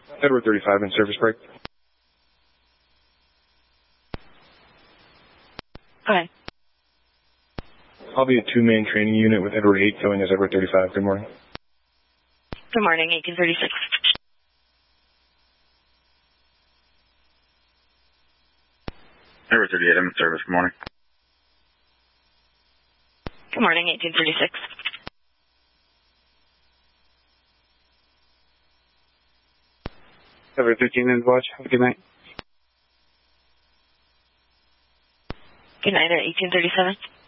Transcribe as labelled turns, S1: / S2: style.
S1: Edward 35 in service break.
S2: Okay.
S1: I'll be a two-man training unit with Edward 8 filling as Edward 35. Good morning.
S2: Good morning, 1836.
S3: Edward 38, I'm in service. Good morning.
S2: Good morning, 1836.
S4: Edward 13 in watch. Have a good night.
S2: Good night, 1837.